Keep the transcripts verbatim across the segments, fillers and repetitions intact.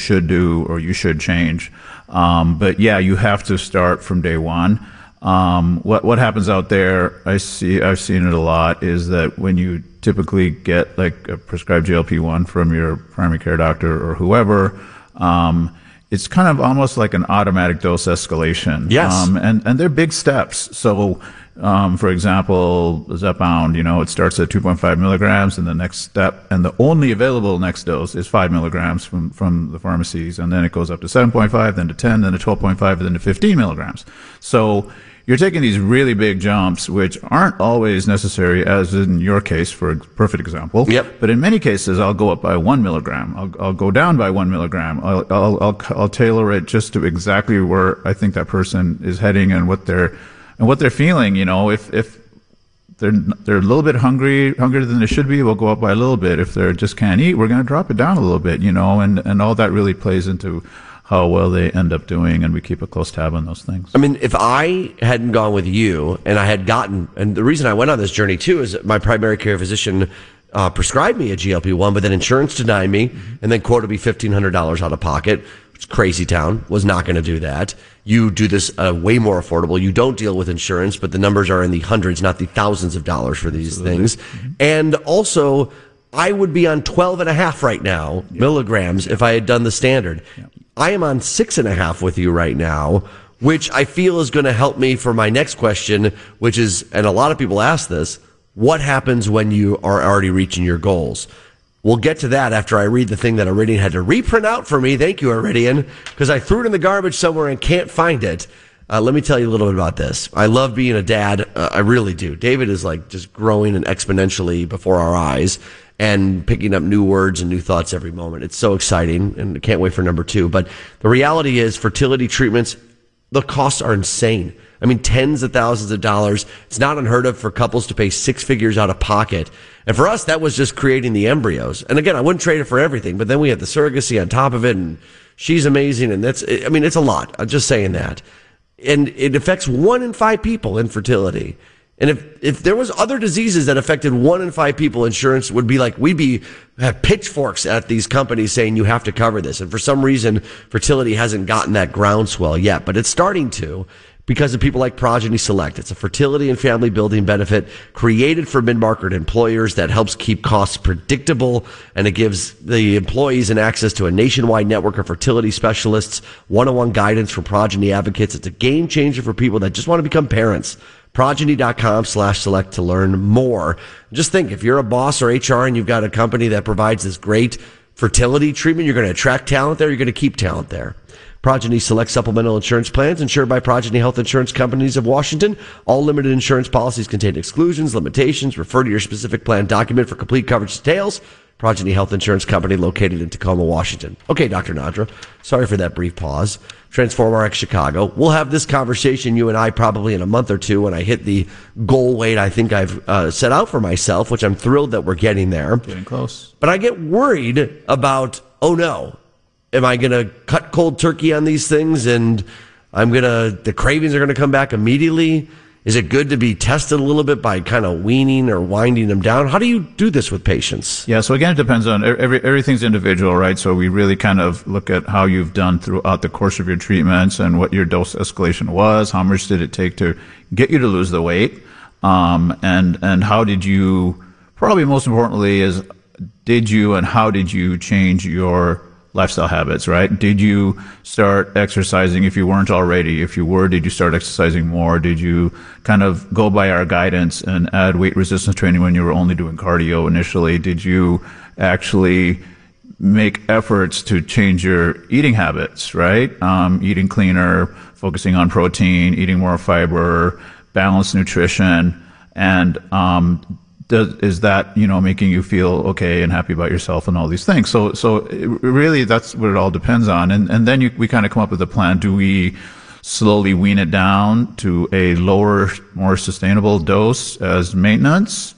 should do or you should change. Um, but yeah, you have to start from day one. Um, what what happens out there, I see, I've seen it a lot, is that when you typically get like a prescribed G L P one from your primary care doctor or whoever, um, it's kind of almost like an automatic dose escalation. Yes. Um, and, and they're big steps. So, um, for example, Zepbound, you know, it starts at two point five milligrams, and the next step, and the only available next dose is five milligrams from, from the pharmacies. And then it goes up to seven point five, then to ten, then to twelve point five, and then to fifteen milligrams. So, you're taking these really big jumps, which aren't always necessary, as in your case, for a perfect example. Yep. But in many cases, I'll go up by one milligram. I'll, I'll go down by one milligram. I'll, I'll, I'll, I'll tailor it just to exactly where I think that person is heading and what they're, and what they're feeling. You know, if, if they're, they're a little bit hungry, hungrier than they should be, we'll go up by a little bit. If they just can't eat, we're going to drop it down a little bit, you know, and, and all that really plays into how well they end up doing, and we keep a close tab on those things. I mean, if I hadn't gone with you and I had gotten, and the reason I went on this journey too is that my primary care physician uh, prescribed me a G L P one, but then insurance denied me mm-hmm. and then quoted me fifteen hundred dollars out of pocket. It's crazy town. Was not going to do that. You do this uh, way more affordable. You don't deal with insurance, but the numbers are in the hundreds, not the thousands of dollars for these Absolutely. things. Mm-hmm. And also, I would be on twelve and a half right now, yeah. milligrams, yeah. if I had done the standard. Yeah. I am on six and a half with you right now, which I feel is going to help me for my next question, which is, and a lot of people ask this, what happens when you are already reaching your goals? We'll get to that after I read the thing that Iridian had to reprint out for me. Thank you, Iridian, because I threw it in the garbage somewhere and can't find it. Uh, let me tell you a little bit about this. I love being a dad. Uh, I really do. David is like just growing and exponentially before our eyes, and picking up new words and new thoughts every moment. It's so exciting, and I can't wait for number two. But the reality is, fertility treatments, the costs are insane. I mean, tens of thousands of dollars. It's not unheard of for couples to pay six figures out of pocket. And for us, that was just creating the embryos. And again, I wouldn't trade it for everything, but then we had the surrogacy on top of it, and she's amazing, and that's, I mean, it's a lot. I'm just saying that. And it affects one in five people, infertility. And if, if there was other diseases that affected one in five people, insurance would be like, we'd be have pitchforks at these companies saying you have to cover this. And for some reason, fertility hasn't gotten that groundswell yet, but it's starting to because of people like Progeny Select. It's a fertility and family building benefit created for mid-market employers that helps keep costs predictable, and it gives the employees an access to a nationwide network of fertility specialists, one-on-one guidance from progeny advocates. It's a game changer for people that just want to become parents. Progeny.com slash select to learn more. Just think, if you're a boss or H R and you've got a company that provides this great fertility treatment, you're going to attract talent there, you're going to keep talent there. Progeny Select supplemental insurance plans insured by Progeny Health Insurance Companies of Washington. All limited insurance policies contain exclusions, limitations. Refer to your specific plan document for complete coverage details. Progeny Health Insurance Company located in Tacoma, Washington. Okay, Doctor Nadra, sorry for that brief pause. Transform R X Chicago. We'll have this conversation, you and I, probably in a month or two when I hit the goal weight I think I've uh, set out for myself, which I'm thrilled that we're getting there. Getting close. But I get worried about, oh no, am I going to cut cold turkey on these things and I'm going to, the cravings are going to come back immediately? Is it good to be tested a little bit by kind of weaning or winding them down? How do you do this with patients? Yeah, so again, it depends on, every, everything's individual, right? So we really kind of look at how you've done throughout the course of your treatments and what your dose escalation was, how much did it take to get you to lose the weight, um, and, and how did you, probably most importantly is, did you and how did you change your lifestyle habits, right? Did you start exercising if you weren't already? If you were, did you start exercising more? Did you kind of go by our guidance and add weight resistance training when you were only doing cardio initially? Did you actually make efforts to change your eating habits, right? Um, eating cleaner, focusing on protein, eating more fiber, balanced nutrition, and um, Does, is that, you know, making you feel okay and happy about yourself and all these things? So, so it, really that's what it all depends on. And, and then you, we kind of come up with a plan. Do we slowly wean it down to a lower, more sustainable dose as maintenance?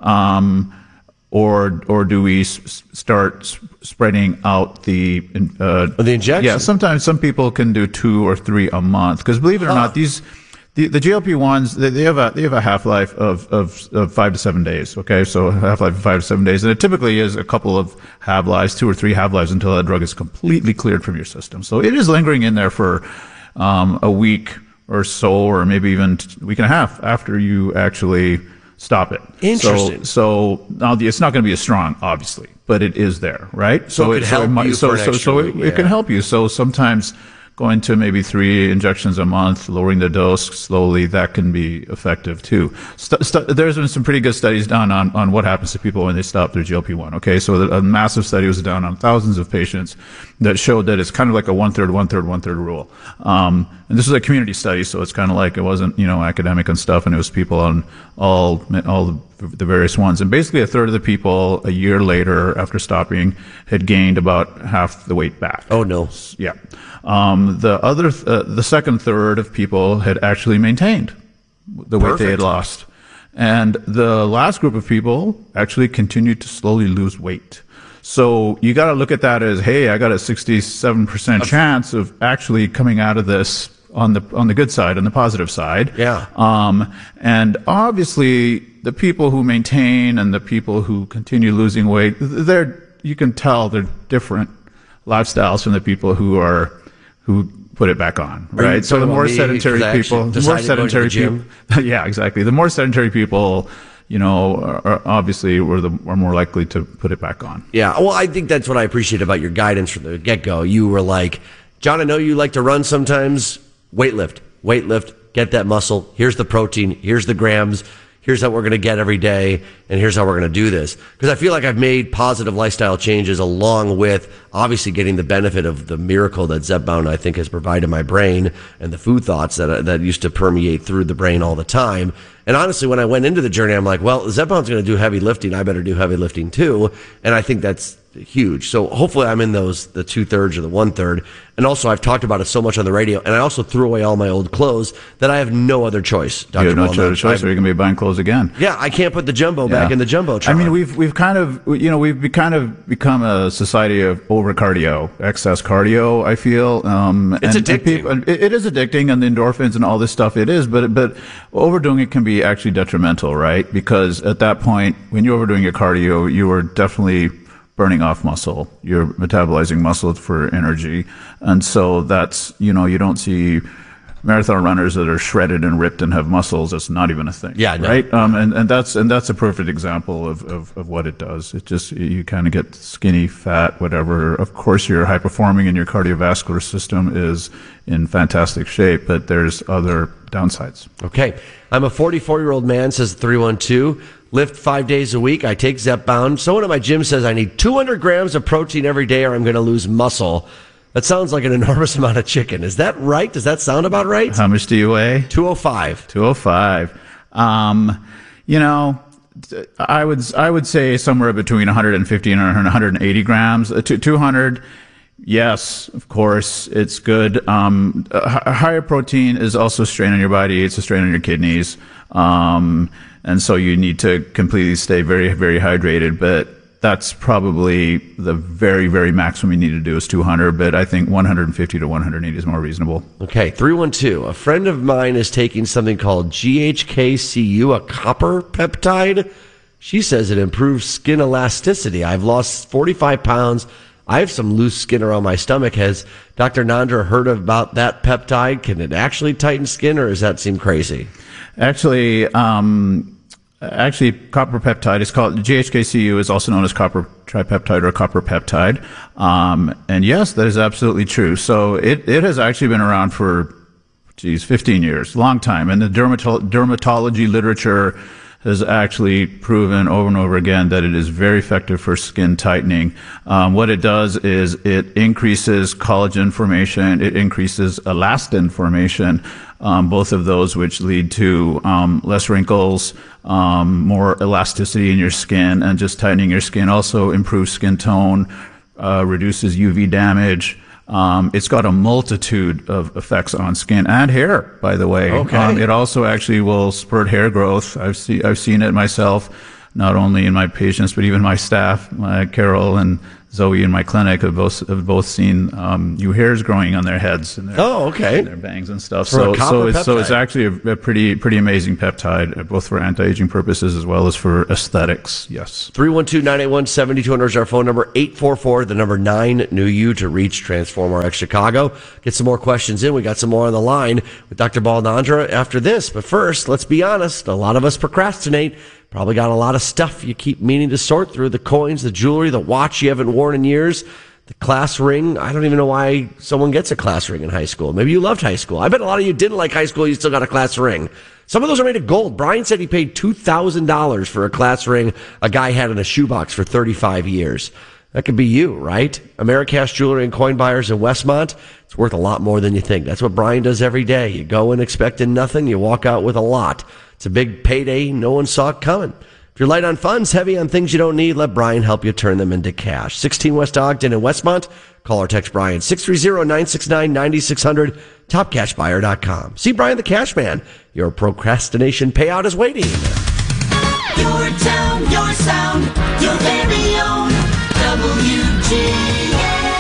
Um, or, or do we s- start s- spreading out the, uh, the injection? Yeah. Sometimes some people can do two or three a month. Cause believe it or huh. not, these, The, the G L P ones, they, they have a, they have a half-life of, of, of five to seven days. Okay. So a half-life of five to seven days. And it typically is a couple of half-lives, two or three half-lives until that drug is completely cleared from your system. So it is lingering in there for, um, a week or so, or maybe even a week and a half after you actually stop it. Interesting. So, so now the, it's not going to be as strong, obviously, but it is there, right? So, so it could help so it, you so, for an so, extra so it, week, it yeah. can help you. So sometimes going to maybe three injections a month, lowering the dose slowly, that can be effective too. St- st- there's been some pretty good studies done on, on what happens to people when they stop their G L P one. Okay, so the, a massive study was done on thousands of patients that showed that it's kind of like a one-third, one-third, one-third rule. Um, and this is a community study, so it's kind of like it wasn't, you know, academic and stuff, and it was people on all, all the, the various ones. And basically a third of the people a year later after stopping had gained about half the weight back. Oh, no. Yeah. Um, the other, th- uh, the second third of people had actually maintained the weight they had Perfect. lost. And the last group of people actually continued to slowly lose weight. So you got to look at that as, hey, I got a sixty-seven percent chance of actually coming out of this on the, on the good side, on the positive side. Yeah. Um, and obviously the people who maintain and the people who continue losing weight, they're, you can tell they're different lifestyles from the people who are, who put it back on, Are you right? So the talking more about me, sedentary 'cause I actually people, the more decided to go to the sedentary gym? people, yeah, exactly. The more sedentary people, you know, are, are obviously were the are more likely to put it back on. Yeah. Well, I think that's what I appreciate about your guidance from the get-go. You were like, John, I know you like to run sometimes. Weightlift, weightlift, get that muscle. Here's the protein. Here's the grams. Here's how we're going to get every day, and here's how we're going to do this. Because I feel like I've made positive lifestyle changes along with obviously getting the benefit of the miracle that Zepbound, I think, has provided my brain and the food thoughts that that used to permeate through the brain all the time. And honestly, when I went into the journey, I'm like, well, Zepbound's going to do heavy lifting. I better do heavy lifting too. And I think that's huge. So hopefully I'm in those, the two thirds or the one third. And also I've talked about it so much on the radio, and I also threw away all my old clothes that I have no other choice. Doctor You have no Walnut. other choice, or you're going to be buying clothes again. Yeah, I can't put the jumbo Yeah. back in the jumbo I mean, we've we've kind of you know we've be kind of become a society of over cardio, excess cardio. I feel um, It's and, addicting. And people, and it, it is addicting, and the endorphins and all this stuff. It is, but but overdoing it can be actually detrimental, right? Because at that point, when you're overdoing your cardio, you are definitely burning off muscle. You're metabolizing muscle for energy, and so that's you know you don't see marathon runners that are shredded and ripped and have muscles. That's not even a thing. Yeah, no. Right. Um, and, and that's, and that's a perfect example of, of, of what it does. It just, you kind of get skinny, fat, whatever. Of course, you're high performing and your cardiovascular system is in fantastic shape, but there's other downsides. Okay. I'm a forty-four year old man, says three one two. Lift five days a week. I take Zepbound. Someone at my gym says I need two hundred grams of protein every day or I'm going to lose muscle. That sounds like an enormous amount of chicken. Is that right? Does that sound about right? How much do you weigh? two oh five. two oh five. Um, you know, I would, I would say somewhere between one hundred fifty and one hundred eighty grams. Uh, two hundred, yes, of course, it's good. Um, a higher protein is also a strain on your body. It's a strain on your kidneys. Um, and so you need to completely stay very, very hydrated. But that's probably the very, very maximum you need to do is two hundred, but I think one hundred fifty to one hundred eighty is more reasonable. Okay, three one two. A friend of mine is taking something called G H K C U, a copper peptide. She says it improves skin elasticity. I've lost forty-five pounds. I have some loose skin around my stomach. Has Doctor Nandra heard about that peptide? Can it actually tighten skin, or does that seem crazy? Actually, um, Actually, copper peptide is called, G H K C U is also known as copper tripeptide or copper peptide. Um, and yes, that is absolutely true. So it, it has actually been around for, geez, fifteen years, long time. And the dermato- dermatology literature has actually proven over and over again that it is very effective for skin tightening. Um, what it does is it increases collagen formation, it increases elastin formation, um, both of those which lead to um, less wrinkles, um, more elasticity in your skin, and just tightening your skin. Also improves skin tone, uh, reduces U V damage. Um, it's got a multitude of effects on skin and hair, by the way. Okay. Um, it also actually will spurt hair growth. I've seen, I've seen it myself, not only in my patients, but even my staff, my Carol and Zoe and my clinic have both have both seen um, new hairs growing on their heads and their, oh, okay. and their bangs and stuff. For so a so it's peptide. so it's actually a, a pretty pretty amazing peptide, uh, both for anti-aging purposes as well as for aesthetics. Yes. three one two, nine eight one, seven two zero zero is our phone number. eight four four, the number nine, new you to reach Transform R X Chicago. Get some more questions in. We got some more on the line with Doctor Balnandra after this. But first, let's be honest. A lot of us procrastinate. Probably got a lot of stuff you keep meaning to sort through. The coins, the jewelry, the watch you haven't worn in years, the class ring. I don't even know why someone gets a class ring in high school. Maybe you loved high school. I bet a lot of you didn't like high school. You still got a class ring. Some of those are made of gold. Brian said he paid two thousand dollars for a class ring a guy had in a shoebox for thirty-five years. That could be you, right? Americash Jewelry and Coin Buyers in Westmont. It's worth a lot more than you think. That's what Brian does every day. You go in expecting nothing. You walk out with a lot. It's a big payday no one saw it coming. If you're light on funds, heavy on things you don't need, let Brian help you turn them into cash. sixteen West Ogden in Westmont. Call or text Brian, six three zero, nine six nine, nine six zero zero, top cash buyer dot com. See Brian the Cash Man. Your procrastination payout is waiting. Your town, your sound, your very own W G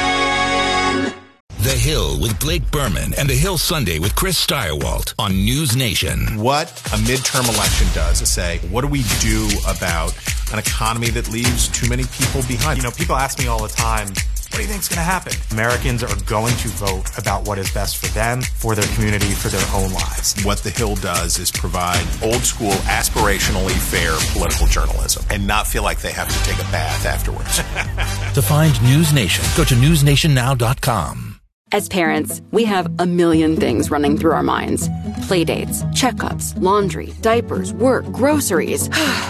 N. The Hill with Blake Berman and The Hill Sunday with Chris Steyerwalt on News Nation. What a midterm election does is say, what do we do about an economy that leaves too many people behind? You know, people ask me all the time, what do you think's going to happen? Americans are going to vote about what is best for them, for their community, for their own lives. What The Hill does is provide old school, aspirationally fair political journalism and not feel like they have to take a bath afterwards. To find News Nation, go to news nation now dot com. As parents, we have a million things running through our minds. Playdates, checkups, laundry, diapers, work, groceries.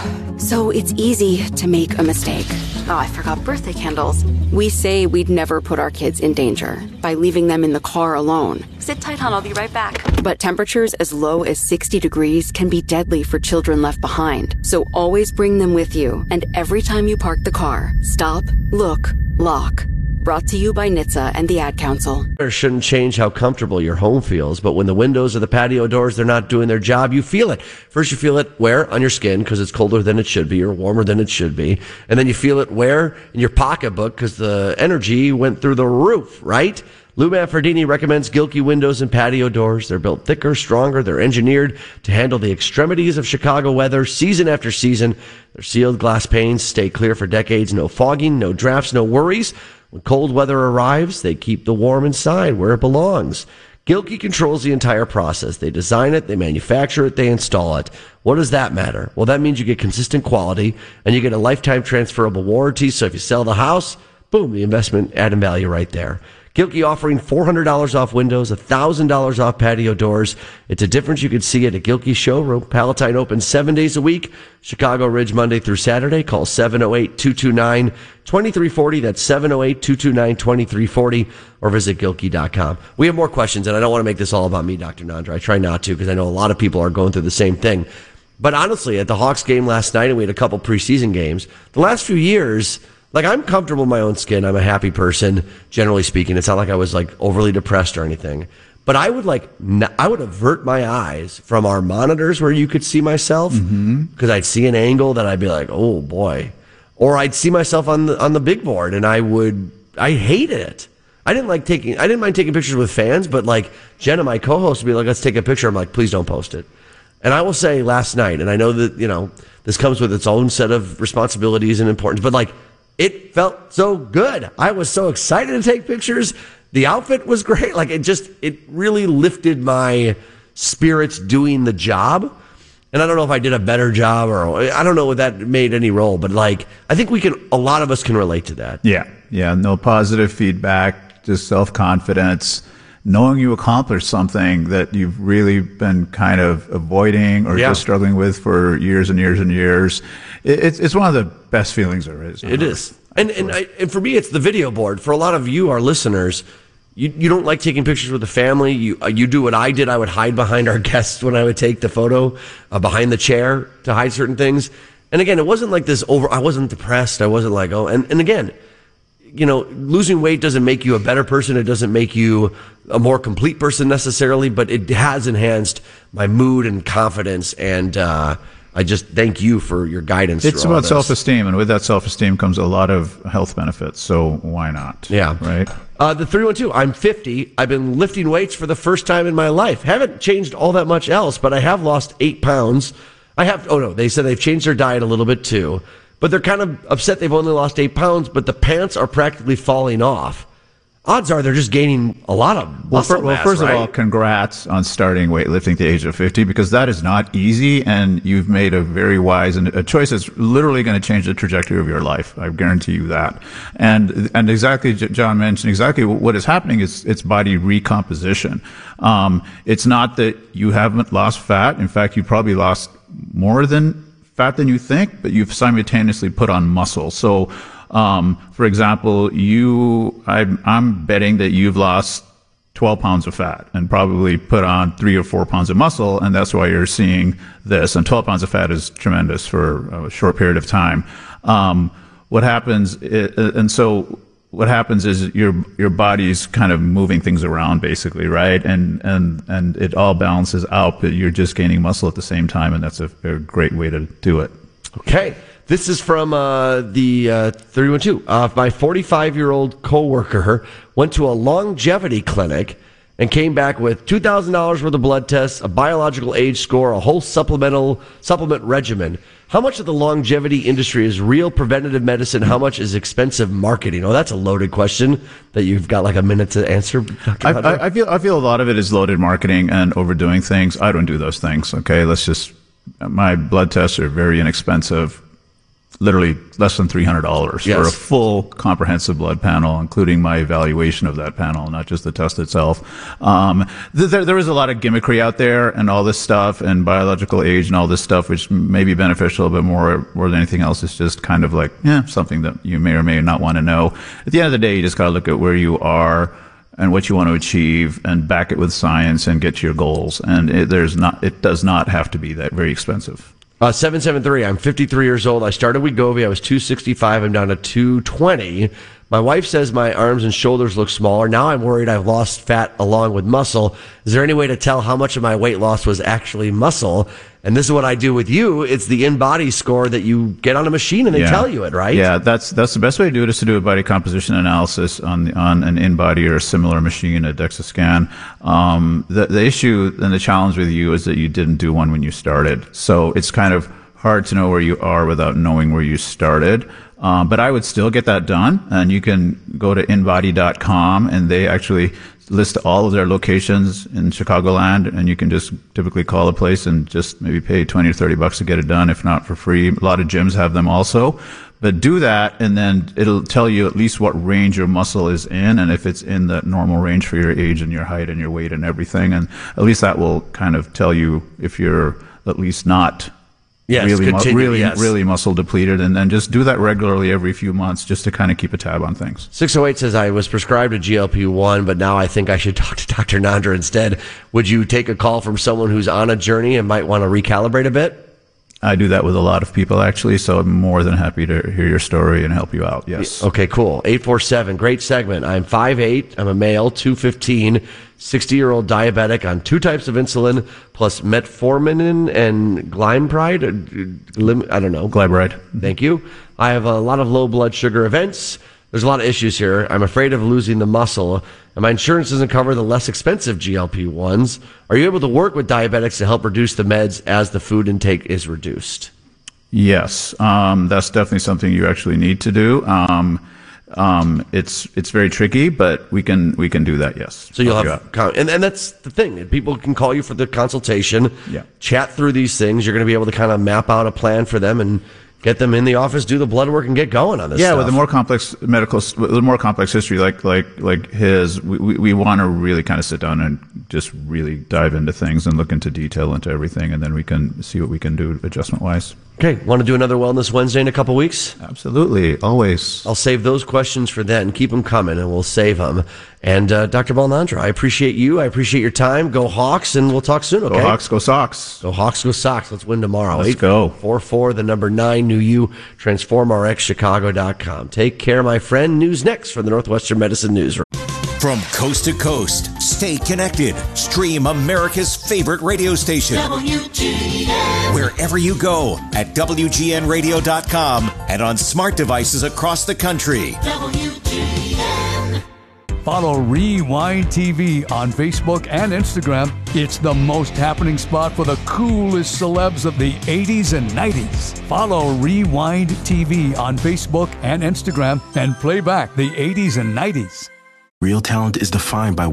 So it's easy to make a mistake. Oh, I forgot birthday candles. We say we'd never put our kids in danger by leaving them in the car alone. Sit tight, hon, I'll be right back. But temperatures as low as sixty degrees can be deadly for children left behind. So always bring them with you. And every time you park the car, stop, look, lock. Brought to you by N H T S A and the Ad Council. It shouldn't change how comfortable your home feels, but when the windows or the patio doors, they're not doing their job, you feel it. First you feel it where? On your skin, because it's colder than it should be or warmer than it should be. And then you feel it where? In your pocketbook, because the energy went through the roof, right? Lou Manfredini recommends Gilkey windows and patio doors. They're built thicker, stronger. They're engineered to handle the extremities of Chicago weather season after season. Their sealed glass panes stay clear for decades. No fogging, no drafts, no worries. When cold weather arrives, they keep the warm inside where it belongs. Gilkey controls the entire process. They design it, they manufacture it, they install it. What does that matter? Well, that means you get consistent quality and you get a lifetime transferable warranty. So if you sell the house, boom, the investment adding value right there. Gilkey offering four hundred dollars off windows, one thousand dollars off patio doors. It's a difference you can see at a Gilkey showroom. Palatine open seven days a week. Chicago Ridge Monday through Saturday. Call seven oh eight, two two nine, two three four oh. That's seven oh eight, two two nine, two three four oh or visit gilkey dot com. We have more questions, and I don't want to make this all about me, Doctor Nandra. I try not to because I know a lot of people are going through the same thing. But honestly, at the Hawks game last night, and we had a couple preseason games, the last few years, like, I'm comfortable in my own skin. I'm a happy person, generally speaking. It's not like I was, like, overly depressed or anything. But I would, like, n- I would avert my eyes from our monitors where you could see myself because mm-hmm. I'd see an angle that I'd be like, oh, boy. Or I'd see myself on the on the big board, and I would, I hated it. I didn't like taking, I didn't mind taking pictures with fans, but, like, Jenna, my co-host, would be like, let's take a picture. I'm like, please don't post it. And I will say last night, and I know that, you know, this comes with its own set of responsibilities and importance, but, like, it felt so good. I was so excited to take pictures. The outfit was great. Like, it just, it really lifted my spirits doing the job. And I don't know if I did a better job or I don't know if that made any role, but like, I think we can, a lot of us can relate to that. Yeah. Yeah. No positive feedback, just self-confidence, knowing you accomplished something that you've really been kind of avoiding or yeah. just struggling with for years and years and years. It's it's one of the best feelings there is. It is. And and, I, and for me, it's the video board. For a lot of you, our listeners, you, you don't like taking pictures with the family. You uh, you do what I did. I would hide behind our guests when I would take the photo, uh, behind the chair to hide certain things. And again, it wasn't like this over, I wasn't depressed. I wasn't like, oh, and, and again, you know, losing weight doesn't make you a better person. It doesn't make you a more complete person necessarily, but it has enhanced my mood and confidence and, uh, I just thank you for your guidance. It's through all about this. self-esteem, and with that self-esteem comes a lot of health benefits. So why not? Yeah. Right. Uh, the three one two, I'm fifty. I've been lifting weights for the first time in my life. Haven't changed all that much else, but I have lost eight pounds. I have, oh no, they said they've changed their diet a little bit too, but they're kind of upset they've only lost eight pounds, but the pants are practically falling off. Odds are they're just gaining a lot of muscle Well, for, well mass, first right? of all, congrats on starting weightlifting at the age of fifty, because that is not easy, and you've made a very wise and a choice that's literally going to change the trajectory of your life. I guarantee you that. And and exactly, John mentioned exactly what is happening is it's body recomposition. Um, it's not that you haven't lost fat. In fact, you probably lost more than fat than you think, but you've simultaneously put on muscle. So. Um, for example, you, I, I'm betting that you've lost twelve pounds of fat and probably put on three or four pounds of muscle, and that's why you're seeing this. And twelve pounds of fat is tremendous for a short period of time. Um, what happens, is, and so what happens is your your body's kind of moving things around, basically, right? And and and it all balances out, but you're just gaining muscle at the same time, and that's a, a great way to do it. Okay. This is from uh, the uh, three one two. Uh, my forty-five-year-old coworker went to a longevity clinic and came back with two thousand dollars worth of blood tests, a biological age score, a whole supplemental supplement regimen. How much of the longevity industry is real preventative medicine? How much is expensive marketing? Oh, that's a loaded question that you've got like a minute to answer, Doctor I, Hunter. I, I feel I feel a lot of it is loaded marketing and overdoing things. I don't do those things. Okay, let's just. My blood tests are very inexpensive. Literally less than three hundred dollars Yes. for a full comprehensive blood panel, including my evaluation of that panel, not just the test itself. Um, th- there, there is a lot of gimmickry out there and all this stuff and biological age and all this stuff, which may be beneficial, but more, more than anything else, it's just kind of like, yeah, something that you may or may not want to know. At the end of the day, you just got to look at where you are and what you want to achieve and back it with science and get to your goals. And it, there's not, it does not have to be that very expensive. Uh, seven seven three, I'm fifty-three years old. I started Wegovy. I was two sixty-five. I'm down to two twenty. My wife says my arms and shoulders look smaller. Now I'm worried I've lost fat along with muscle. Is there any way to tell how much of my weight loss was actually muscle? And this is what I do with you. It's the InBody score that you get on a machine and they Yeah. tell you it, right? Yeah, that's that's the best way to do it is to do a body composition analysis on the, on an InBody or a similar machine, a DEXA scan. Um, the the issue and the challenge with you is that you didn't do one when you started, so it's kind of hard to know where you are without knowing where you started. Um, but I would still get that done, and you can go to InBody dot com, and they actually list all of their locations in Chicagoland, and you can just typically call a place and just maybe pay twenty or thirty bucks to get it done, if not for free. A lot of gyms have them also. But do that, and then it'll tell you at least what range your muscle is in, and if it's in the normal range for your age and your height and your weight and everything. And at least that will kind of tell you if you're at least not Yes, really, mu- continue, really, yes. really muscle depleted, and then just do that regularly every few months just to kind of keep a tab on things. six oh eight says I was prescribed a G L P one, but now I think I should talk to Doctor Nandra instead. Would you take a call from someone who's on a journey and might want to recalibrate a bit? I do that with a lot of people, actually, so I'm more than happy to hear your story and help you out. Yes. Okay, cool. eight four seven, great segment. I'm five eight, I'm a male, two fifteen, sixty-year-old diabetic on two types of insulin, plus metformin and Glypride. uh, lim- I don't know. Glybride. Thank you. I have a lot of low blood sugar events. There's a lot of issues here. I'm afraid of losing the muscle, and my insurance doesn't cover the less expensive G L P ones. Are you able to work with diabetics to help reduce the meds as the food intake is reduced? Yes, um, that's definitely something you actually need to do. Um, um, it's it's very tricky, but we can we can do that. Yes. So you'll Help you have, out. con- and, and that's the thing. People can call you for the consultation, Yeah. chat through these things. You're going to be able to kind of map out a plan for them and get them in the office, do the blood work, and get going on this Yeah, stuff. with the more complex medical, with the more complex history like like like his, we we, we want to really kind of sit down and just really dive into things and look into detail into everything, and then we can see what we can do adjustment wise. Okay, want to do another Wellness Wednesday in a couple weeks? Absolutely, always. I'll save those questions for then. Keep them coming, and we'll save them. And uh, Doctor Balnandra, I appreciate you. I appreciate your time. Go Hawks, and we'll talk soon, okay? Go Hawks, go Sox. Go Hawks, go Sox. Let's win tomorrow. Let's go. four four, the number nine, new you, transform r x chicago dot com. Take care, my friend. News next from the Northwestern Medicine Newsroom. From coast to coast, Stay connected. Stream America's favorite radio station. W G N. Wherever you go at W G N radio dot com and on smart devices across the country. W G N. Follow Rewind T V on Facebook and Instagram. It's the most happening spot for the coolest celebs of the eighties and nineties. Follow Rewind T V on Facebook and Instagram and play back the eighties and nineties. Real talent is defined by